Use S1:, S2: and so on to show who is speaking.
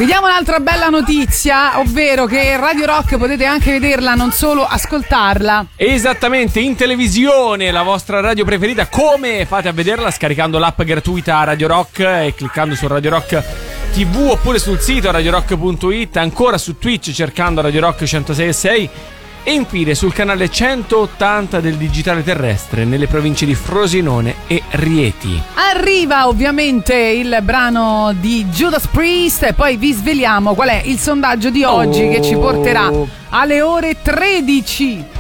S1: Vi diamo un'altra bella notizia, ovvero che Radio Rock potete anche vederla, non solo ascoltarla.
S2: Esattamente, in televisione, la vostra radio preferita. Come fate a vederla? Scaricando l'app gratuita Radio Rock e cliccando su Radio Rock TV, oppure sul sito radiorock.it, ancora su Twitch cercando Radio Rock 106.6 e infine sul canale 180 del digitale terrestre nelle province di Frosinone e Rieti.
S1: Arriva ovviamente il brano di Judas Priest e poi vi sveliamo qual è il sondaggio di oggi che ci porterà alle ore 13.